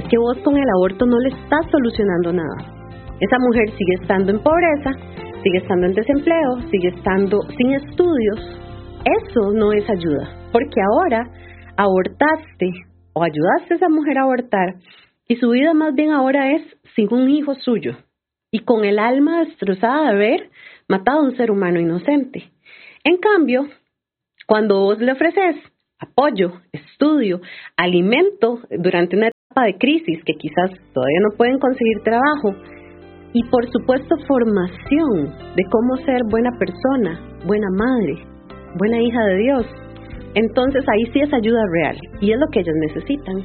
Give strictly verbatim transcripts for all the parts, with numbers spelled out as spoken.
es que vos con el aborto no le estás solucionando nada. Esa mujer sigue estando en pobreza, sigue estando en desempleo, sigue estando sin estudios. Eso no es ayuda, porque ahora abortaste o ayudaste a esa mujer a abortar y su vida más bien ahora es sin un hijo suyo y con el alma destrozada de haber matado a un ser humano inocente. En cambio, cuando vos le ofreces apoyo, estudio, alimento durante una etapa de crisis que quizás todavía no pueden conseguir trabajo y por supuesto formación de cómo ser buena persona, buena madre, buena hija de Dios, entonces ahí sí es ayuda real y es lo que ellos necesitan.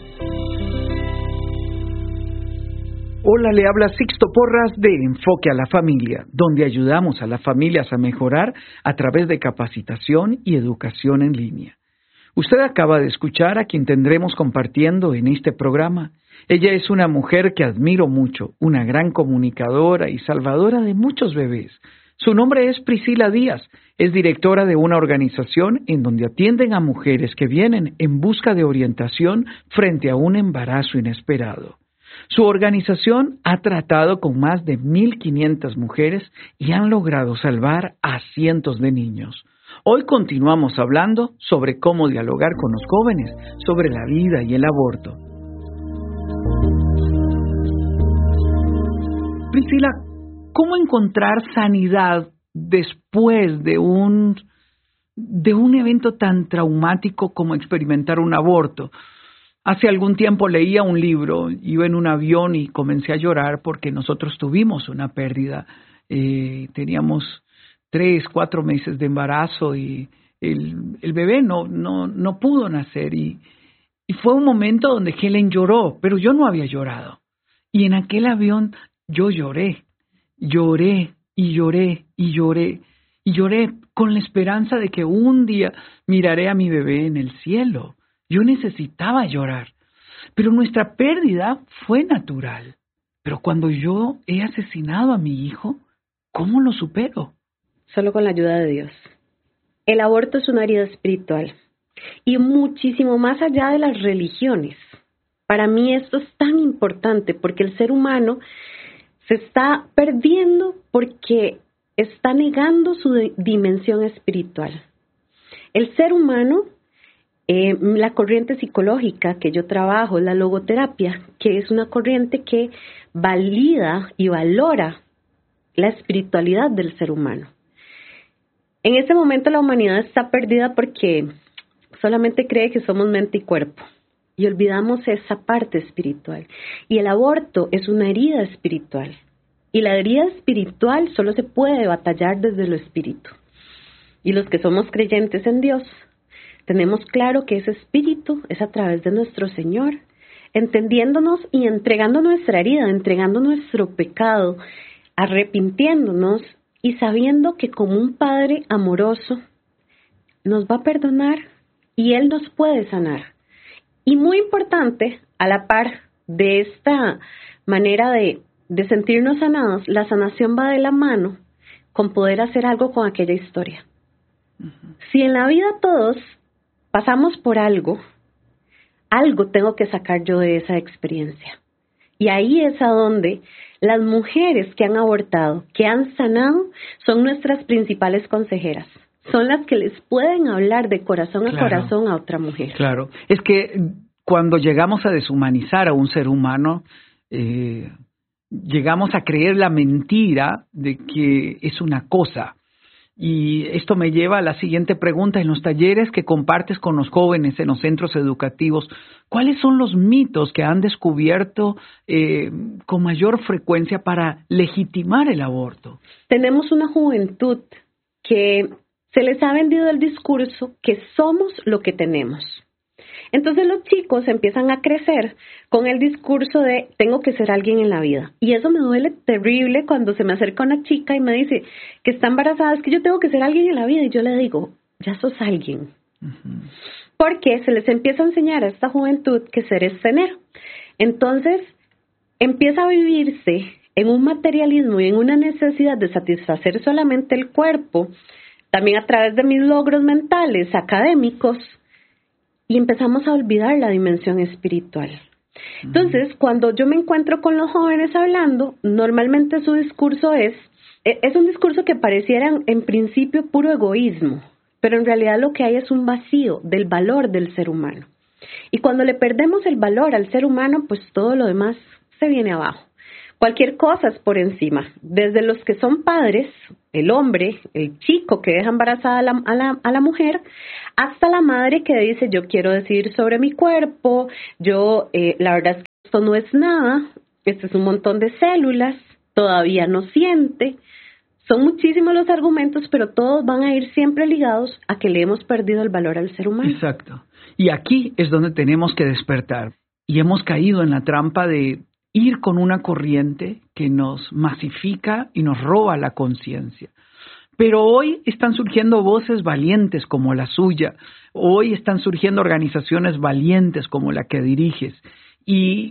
Hola, le habla Sixto Porras de Enfoque a la Familia, donde ayudamos a las familias a mejorar a través de capacitación y educación en línea. Usted acaba de escuchar a quien tendremos compartiendo en este programa. Ella es una mujer que admiro mucho, una gran comunicadora y salvadora de muchos bebés. Su nombre es Priscila Díaz, es directora de una organización en donde atienden a mujeres que vienen en busca de orientación frente a un embarazo inesperado. Su organización ha tratado con más de mil quinientas mujeres y han logrado salvar a cientos de niños. Hoy continuamos hablando sobre cómo dialogar con los jóvenes sobre la vida y el aborto. Priscila, ¿cómo encontrar sanidad después de un, de un evento tan traumático como experimentar un aborto? Hace algún tiempo leía un libro, iba en un avión y comencé a llorar porque nosotros tuvimos una pérdida. Eh, teníamos tres, cuatro meses de embarazo y el, el bebé no, no, no pudo nacer. Y, y fue un momento donde Helen lloró, pero yo no había llorado. Y en aquel avión yo lloré, lloré y lloré y lloré. Y lloré con la esperanza de que un día miraré a mi bebé en el cielo. Yo necesitaba llorar, pero nuestra pérdida fue natural. Pero cuando yo he asesinado a mi hijo, ¿cómo lo supero? Solo con la ayuda de Dios. El aborto es una herida espiritual y muchísimo más allá de las religiones. Para mí esto es tan importante porque el ser humano se está perdiendo porque está negando su de- dimensión espiritual. El ser humano... Eh, la corriente psicológica que yo trabajo es la logoterapia, que es una corriente que valida y valora la espiritualidad del ser humano. En este momento la humanidad está perdida porque solamente cree que somos mente y cuerpo y olvidamos esa parte espiritual. Y el aborto es una herida espiritual y la herida espiritual solo se puede batallar desde lo espíritu. Y los que somos creyentes en Dios, tenemos claro que ese espíritu es a través de nuestro Señor, entendiéndonos y entregando nuestra herida, entregando nuestro pecado, arrepintiéndonos y sabiendo que como un Padre amoroso nos va a perdonar y Él nos puede sanar. Y muy importante, a la par de esta manera de, de sentirnos sanados, la sanación va de la mano con poder hacer algo con aquella historia. Uh-huh. Si en la vida todos pasamos por algo, algo tengo que sacar yo de esa experiencia. Y ahí es a donde las mujeres que han abortado, que han sanado, son nuestras principales consejeras. Son las que les pueden hablar de corazón a Claro, corazón a otra mujer. Claro, es que cuando llegamos a deshumanizar a un ser humano, eh, llegamos a creer la mentira de que es una cosa. Y esto me lleva a la siguiente pregunta. En los talleres que compartes con los jóvenes en los centros educativos, ¿cuáles son los mitos que han descubierto eh, con mayor frecuencia para legitimar el aborto? Tenemos una juventud que se les ha vendido el discurso que somos lo que tenemos. Entonces los chicos empiezan a crecer con el discurso de tengo que ser alguien en la vida. Y eso me duele terrible cuando se me acerca una chica y me dice que está embarazada, es que yo tengo que ser alguien en la vida. Y yo le digo, ya sos alguien. Uh-huh. Porque se les empieza a enseñar a esta juventud que ser es tener. Entonces empieza a vivirse en un materialismo y en una necesidad de satisfacer solamente el cuerpo, también a través de mis logros mentales, académicos, y empezamos a olvidar la dimensión espiritual. Entonces, cuando yo me encuentro con los jóvenes hablando, normalmente su discurso es, es un discurso que pareciera en principio puro egoísmo, pero en realidad lo que hay es un vacío del valor del ser humano. Y cuando le perdemos el valor al ser humano, pues todo lo demás se viene abajo. Cualquier cosa es por encima, desde los que son padres, el hombre, el chico que deja embarazada a la, a la, a la mujer, hasta la madre que dice yo quiero decidir sobre mi cuerpo, yo eh, la verdad es que esto no es nada, esto es un montón de células, todavía no siente. Son muchísimos los argumentos, pero todos van a ir siempre ligados a que le hemos perdido el valor al ser humano. Exacto. Y aquí es donde tenemos que despertar. Y hemos caído en la trampa de ir con una corriente que nos masifica y nos roba la conciencia. Pero hoy están surgiendo voces valientes como la suya. Hoy están surgiendo organizaciones valientes como la que diriges. Y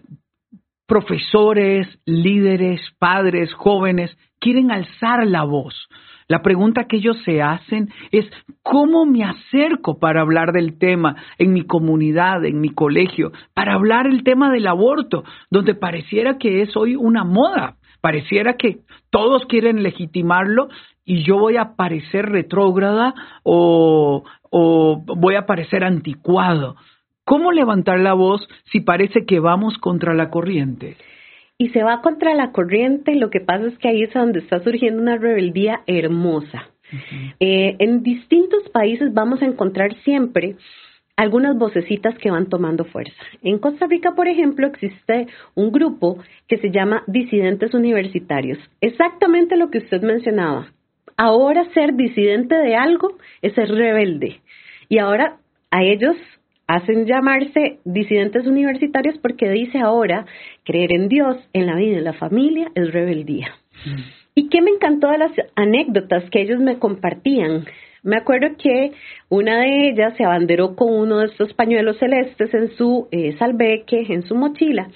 profesores, líderes, padres, jóvenes quieren alzar la voz. La pregunta que ellos se hacen es ¿cómo me acerco para hablar del tema en mi comunidad, en mi colegio, para hablar el tema del aborto, donde pareciera que es hoy una moda, pareciera que todos quieren legitimarlo y yo voy a parecer retrógrada o, o voy a parecer anticuado? ¿Cómo levantar la voz si parece que vamos contra la corriente? Y se va contra la corriente, lo que pasa es que ahí es donde está surgiendo una rebeldía hermosa. Uh-huh. Eh, en distintos países vamos a encontrar siempre algunas vocecitas que van tomando fuerza. En Costa Rica, por ejemplo, existe un grupo que se llama Disidentes Universitarios. Exactamente lo que usted mencionaba. Ahora ser disidente de algo es ser rebelde. Y ahora a ellos hacen llamarse disidentes universitarios porque dice ahora creer en Dios, en la vida y en la familia es rebeldía. Mm. ¿Y qué me encantó de las anécdotas que ellos me compartían? Me acuerdo que una de ellas se abanderó con uno de estos pañuelos celestes en su eh, salveque, en su mochila,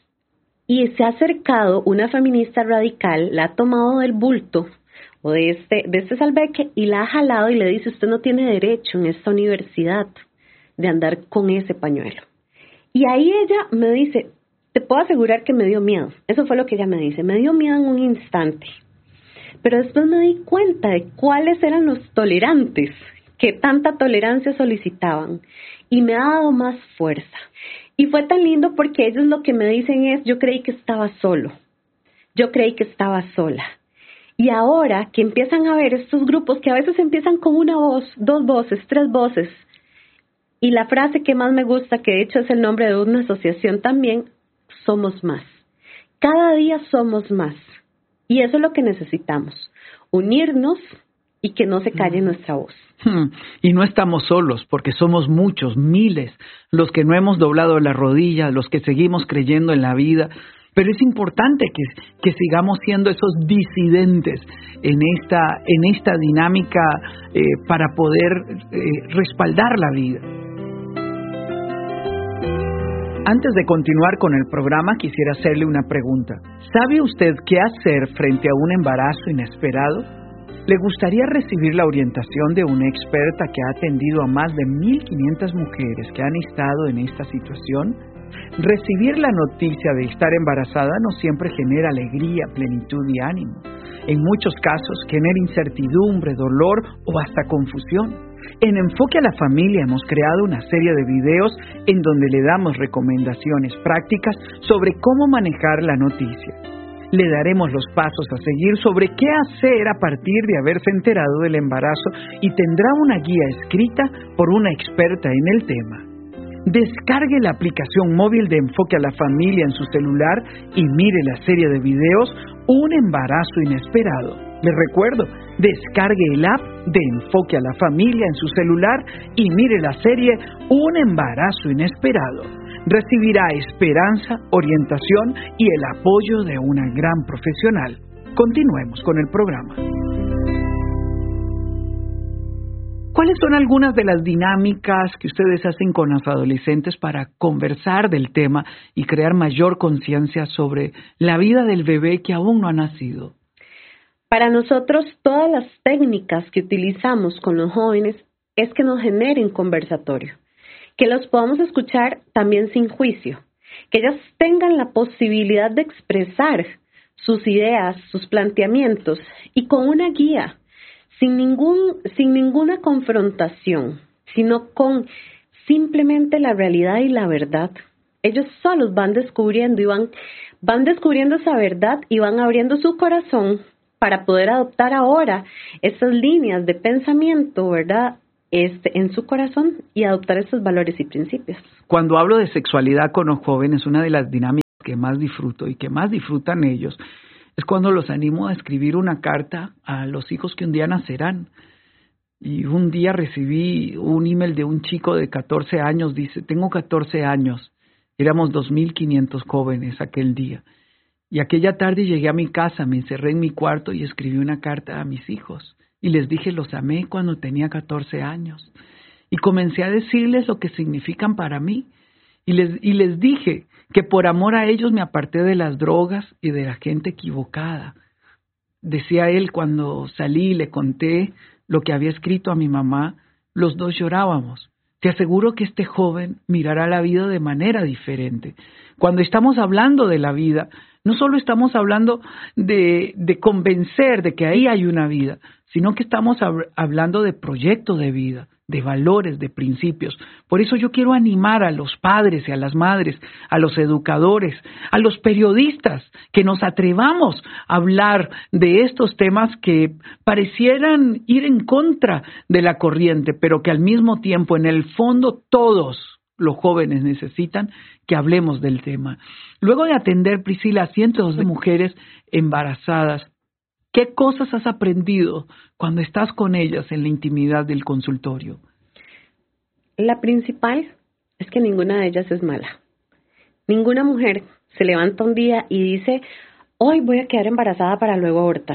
y se ha acercado una feminista radical, la ha tomado del bulto o de este, de este salveque y la ha jalado y le dice usted no tiene derecho en esta universidad de andar con ese pañuelo. Y ahí ella me dice, te puedo asegurar que me dio miedo. Eso fue lo que ella me dice, me dio miedo en un instante. Pero después me di cuenta de cuáles eran los tolerantes, que tanta tolerancia solicitaban. Y me ha dado más fuerza. Y fue tan lindo porque ellos lo que me dicen es, yo creí que estaba solo. Yo creí que estaba sola. Y ahora que empiezan a ver estos grupos que a veces empiezan con una voz, dos voces, tres voces, y la frase que más me gusta, que de hecho es el nombre de una asociación también, somos más. Cada día somos más. Y eso es lo que necesitamos, unirnos y que no se calle mm. nuestra voz. Y no estamos solos, porque somos muchos, miles, los que no hemos doblado la rodilla, los que seguimos creyendo en la vida. Pero es importante que, que sigamos siendo esos disidentes en esta, en esta dinámica eh, para poder eh, respaldar la vida. Antes de continuar con el programa, quisiera hacerle una pregunta. ¿Sabe usted qué hacer frente a un embarazo inesperado? ¿Le gustaría recibir la orientación de una experta que ha atendido a más de mil quinientas mujeres que han estado en esta situación? Recibir la noticia de estar embarazada no siempre genera alegría, plenitud y ánimo. En muchos casos genera incertidumbre, dolor o hasta confusión. En Enfoque a la Familia hemos creado una serie de videos en donde le damos recomendaciones prácticas sobre cómo manejar la noticia. Le daremos los pasos a seguir sobre qué hacer a partir de haberse enterado del embarazo y tendrá una guía escrita por una experta en el tema. Descargue la aplicación móvil de Enfoque a la Familia en su celular y mire la serie de videos Un embarazo inesperado. Les recuerdo, descargue el app de Enfoque a la Familia en su celular y mire la serie Un embarazo inesperado. Recibirá esperanza, orientación y el apoyo de una gran profesional. Continuemos con el programa. ¿Cuáles son algunas de las dinámicas que ustedes hacen con los adolescentes para conversar del tema y crear mayor conciencia sobre la vida del bebé que aún no ha nacido? Para nosotros, todas las técnicas que utilizamos con los jóvenes es que nos generen conversatorio, que los podamos escuchar también sin juicio, que ellas tengan la posibilidad de expresar sus ideas, sus planteamientos y con una guía, sin ningún, sin ninguna confrontación, sino con simplemente la realidad y la verdad. Ellos solos van descubriendo y van, van descubriendo esa verdad y van abriendo su corazón para poder adoptar ahora esas líneas de pensamiento, ¿verdad?, Este, en su corazón y adoptar esos valores y principios. Cuando hablo de sexualidad con los jóvenes, una de las dinámicas que más disfruto y que más disfrutan ellos es cuando los animo a escribir una carta a los hijos que un día nacerán. Y un día recibí un email de un chico de catorce años, dice, tengo catorce años, éramos dos mil quinientos jóvenes aquel día. Y aquella tarde llegué a mi casa, me encerré en mi cuarto y escribí una carta a mis hijos. Y les dije, los amé cuando tenía catorce años. Y comencé a decirles lo que significan para mí. Y les, y les dije que por amor a ellos me aparté de las drogas y de la gente equivocada. Decía él cuando salí y le conté lo que había escrito a mi mamá, los dos llorábamos. Te aseguro que este joven mirará la vida de manera diferente. Cuando estamos hablando de la vida, no solo estamos hablando de, de convencer de que ahí hay una vida, sino que estamos hab- hablando de proyecto de vida, de valores, de principios. Por eso yo quiero animar a los padres y a las madres, a los educadores, a los periodistas, que nos atrevamos a hablar de estos temas que parecieran ir en contra de la corriente, pero que al mismo tiempo, en el fondo, todos los jóvenes necesitan que hablemos del tema. Luego de atender, Priscila, a cientos de mujeres embarazadas, ¿qué cosas has aprendido cuando estás con ellas en la intimidad del consultorio? La principal es que ninguna de ellas es mala. Ninguna mujer se levanta un día y dice, hoy voy a quedar embarazada para luego abortar.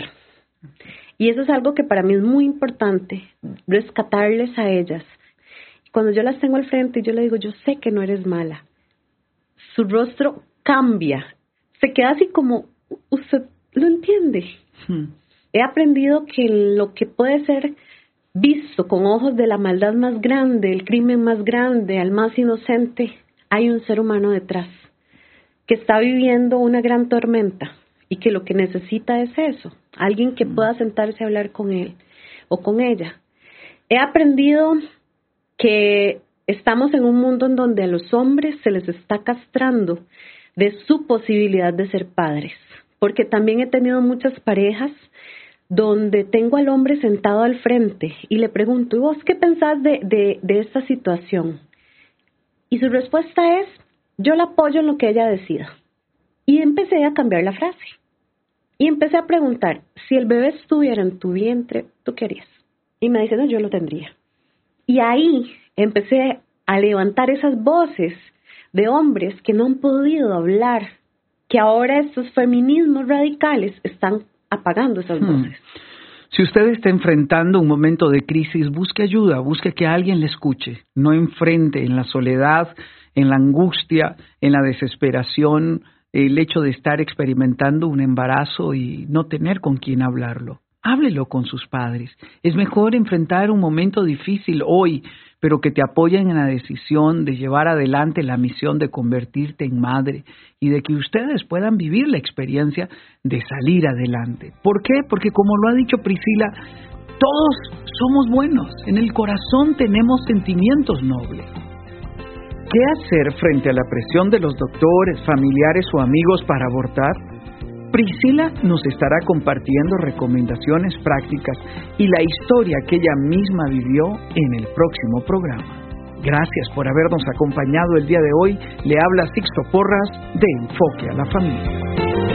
Y eso es algo que para mí es muy importante, rescatarles a ellas. Cuando yo las tengo al frente y yo le digo, yo sé que no eres mala, su rostro cambia, se queda así como, usted lo entiende. Hmm. He aprendido que lo que puede ser visto con ojos de la maldad más grande, el crimen más grande, al más inocente, hay un ser humano detrás que está viviendo una gran tormenta y que lo que necesita es eso, alguien que pueda sentarse a hablar con él o con ella. He aprendido que estamos en un mundo en donde a los hombres se les está castrando de su posibilidad de ser padres, porque también he tenido muchas parejas donde tengo al hombre sentado al frente y le pregunto, ¿y vos qué pensás de, de, de esta situación? Y su respuesta es, yo la apoyo en lo que ella decida. Y empecé a cambiar la frase. Y empecé a preguntar, si el bebé estuviera en tu vientre, ¿tú qué harías? Y me dice, no, yo lo tendría. Y ahí empecé a levantar esas voces de hombres que no han podido hablar, que ahora estos feminismos radicales están apagando esas voces. Hmm. Si usted está enfrentando un momento de crisis, busque ayuda, busque que alguien le escuche, no enfrente en la soledad, en la angustia, en la desesperación, el hecho de estar experimentando un embarazo y no tener con quién hablarlo. Háblelo con sus padres. Es mejor enfrentar un momento difícil hoy, pero que te apoyen en la decisión de llevar adelante la misión de convertirte en madre y de que ustedes puedan vivir la experiencia de salir adelante. ¿Por qué? Porque como lo ha dicho Priscila, todos somos buenos. En el corazón tenemos sentimientos nobles. ¿Qué hacer frente a la presión de los doctores, familiares o amigos para abortar? Priscila nos estará compartiendo recomendaciones prácticas y la historia que ella misma vivió en el próximo programa. Gracias por habernos acompañado el día de hoy. Le habla Sixto Porras de Enfoque a la Familia.